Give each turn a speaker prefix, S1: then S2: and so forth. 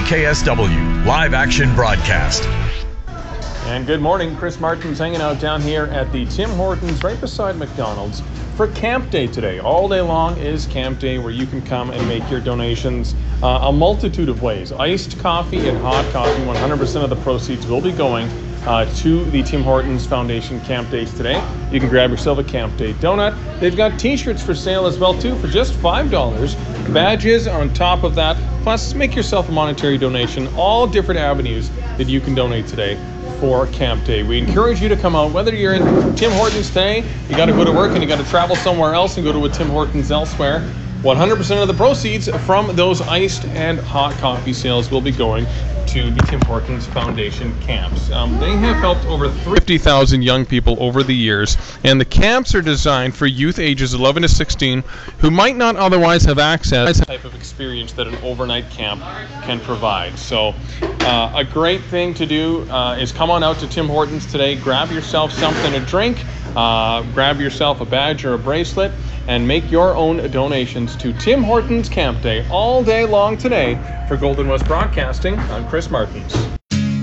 S1: KSW Live Action Broadcast.
S2: And good morning. Chris Martin's hanging out down here at the Tim Hortons right beside McDonald's for Camp Day today. All day long is Camp Day, where you can come and make your donations a multitude of ways. Iced coffee and hot coffee, 100% of the proceeds will be going to the Tim Hortons Foundation Camp Days today. You can grab yourself a Camp Day donut. They've got t-shirts for sale as well too for just $5. Badges on top of that. Plus, make yourself a monetary donation. All different avenues that you can donate today for Camp Day. We encourage you to come out, whether you're in Tim Hortons today, you got to go to work and you got to travel somewhere else and go to a Tim Hortons elsewhere. 100% of the proceeds from those iced and hot coffee sales will be going to the Tim Hortons Foundation camps. They have helped over 50,000 young people over the years, and the camps are designed for youth ages 11 to 16 who might not otherwise have access to the type of experience that an overnight camp can provide. So a great thing to do is come on out to Tim Hortons today, grab yourself something to drink, grab yourself a badge or a bracelet, and make your own donations to Tim Hortons Camp Day all day long today. For Golden West Broadcasting, I'm Chris Martins.